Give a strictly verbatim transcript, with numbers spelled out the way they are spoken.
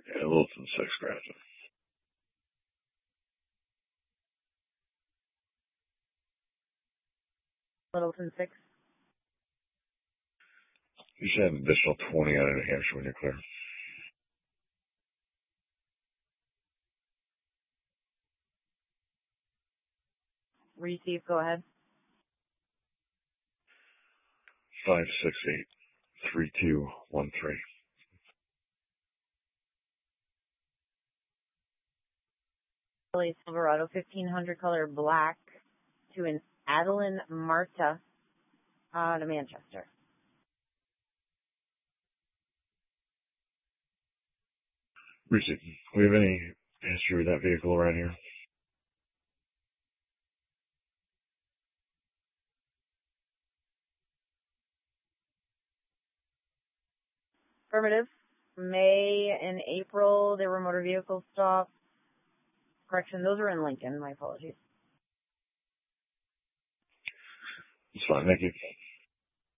Yeah, Littleton six, Grafton. Littleton six. You should have an additional twenty out of New Hampshire when you're clear. Receive, go ahead. Five six eight three two one three. Silverado fifteen hundred color black to an Adeline Marta uh, to Manchester. Receive. We have any history with that vehicle around here? Affirmative. May and April, there were motor vehicle stops. Correction, those are in Lincoln. My apologies. It's fine. Thank you.